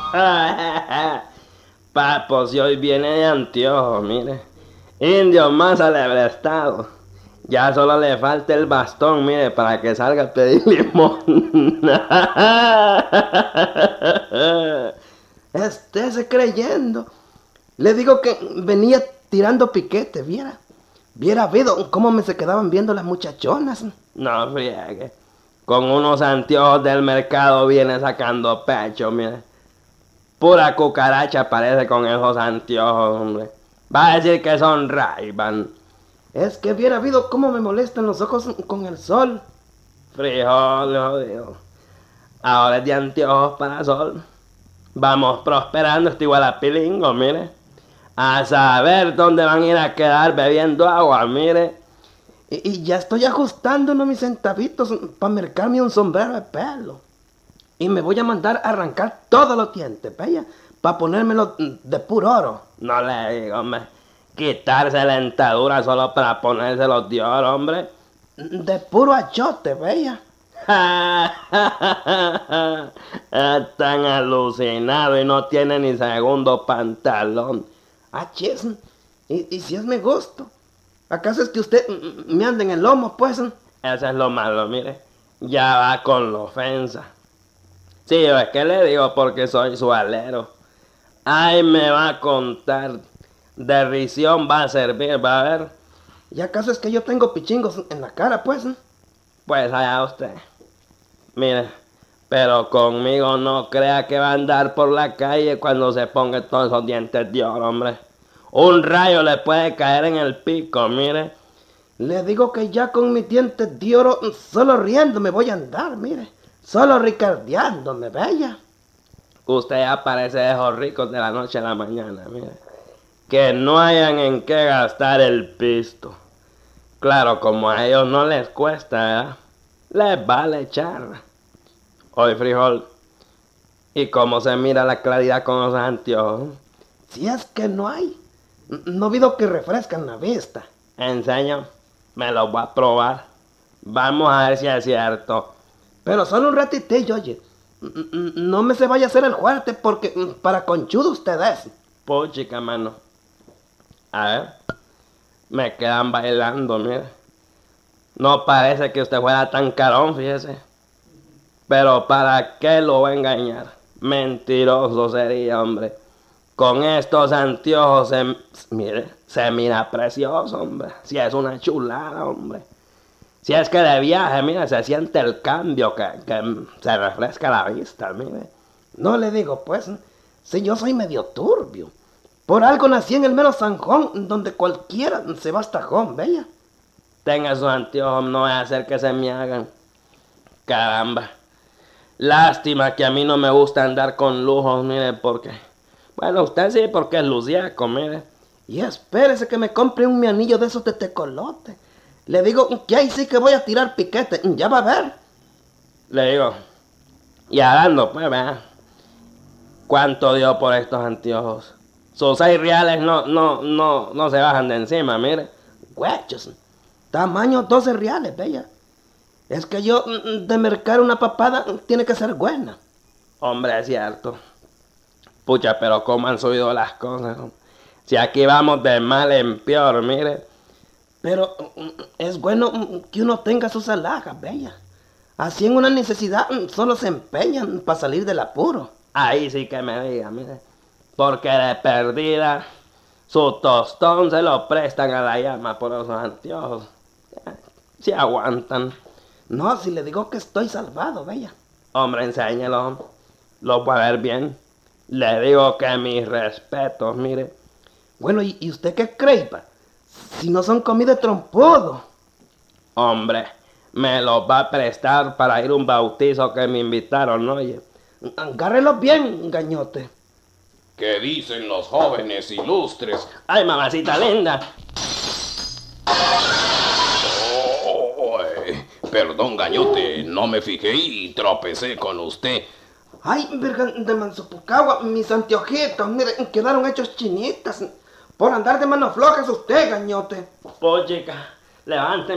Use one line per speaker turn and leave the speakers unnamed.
Papo, si hoy viene de anteojos, mire. Indio más alebrestado. Ya solo le falta el bastón, mire, para que salga a pedir limón. Estése creyendo. Le digo que venía tirando piquete, viera. Viera habido cómo me se quedaban viendo las muchachonas. No friegue. Con unos anteojos del mercado viene sacando pecho, mire. Pura cucaracha parece con esos anteojos, hombre. Va a decir que son Ray-Ban. Es que viera habido cómo me molestan los ojos con el sol. Frijol, jodido. Ahora es de anteojos para sol. Vamos prosperando este igualapilingo, mire. A saber dónde van a ir a quedar bebiendo agua, mire. Y ya estoy ajustando unos mis centavitos para mercarme un sombrero de pelo. Y me voy a mandar a arrancar todos los dientes, bella, para ponérmelo de puro oro. No le digo, hombre. Quitarse la dentadura solo para ponérselos de oro, hombre. De puro achote, bella. Están alucinados y no tienen ni segundo pantalón. Ah, chis. ¿Y si es mi gusto? ¿Acaso es que usted me anda en el lomo, pues? Eso es lo malo, mire. Ya va con la ofensa. Sí, es que le digo porque soy su alero. Ay, me va a contar. De risión va a servir, va a ver. ¿Y acaso es que yo tengo pichingos en la cara, pues? Pues allá usted. Mire, pero conmigo no crea que va a andar por la calle cuando se ponga todos esos dientes de oro, hombre. Un rayo le puede caer en el pico, mire. Le digo que ya con mis dientes de oro, solo riendo me voy a andar, mire. Solo ricardeándome, bella. Usted ya parece de esos ricos de la noche a la mañana, mire. Que no hayan en qué gastar el pisto. Claro, como a ellos no les cuesta, ¿verdad? Les vale echar. Oye, frijol. ¿Y cómo se mira la claridad con los anteojos? Si es que no hay. No vido que refrescan la vista. Enseño. Me lo voy a probar. Vamos a ver si es cierto. Pero solo un ratitillo, oye. No me se vaya a hacer el fuerte porque para conchudo usted es. Puchica, mano. A ver. Me quedan bailando, mire. No parece que usted fuera tan carón, fíjese. Pero ¿para qué lo va a engañar? Mentiroso sería, hombre. Con estos anteojos se mira precioso, hombre. Si es una chulada, hombre. Si es que de viaje, mire, se siente el cambio que se refresca la vista, mire. No le digo, pues, si yo soy medio turbio. Por algo nací en el mero zanjón, donde cualquiera se va hasta tajón, bella. Tenga sus anteojos, no voy a hacer que se me hagan. Caramba. Lástima que a mí no me gusta andar con lujos, mire, porque... Bueno, usted sí, porque es luciaco, mire. Y espérese que me compre un mi anillo de esos de tecolote. Le digo que ahí sí que voy a tirar piquete, ya va a ver. Le digo, y dando, pues, vea. ¿Cuánto dio por estos anteojos? Sus 6 reales no se bajan de encima, mire. Huechos, tamaño 12 reales, bella. Es que yo, de mercar una papada, tiene que ser buena. Hombre, es cierto. Pucha, pero cómo han subido las cosas. Si aquí vamos de mal en peor, mire. Pero es bueno que uno tenga sus alhajas, bella. Así en una necesidad solo se empeñan para salir del apuro. Ahí sí que me diga, mire. Porque de perdida, su tostón se lo prestan a la llama por esos anteojos. Si aguantan. No, si le digo que estoy salvado, bella. Hombre, enséñelo. Lo puede ver bien. Le digo que mis respetos, mire. Bueno, ¿y usted qué cree, pa? Si no son comida de trompudo. Hombre, me los va a prestar para ir a un bautizo que me invitaron, oye. Agárrelo bien, gañote.
¿Qué dicen los jóvenes ilustres?
Ay, mamacita linda.
Perdón, gañote, no me fijé y tropecé con usted.
Ay, virgen de Manzopucagua, mis anteojitos, mire, quedaron hechos chinitas. Por andar de manos flojas usted, gañote. Pues, chica, levante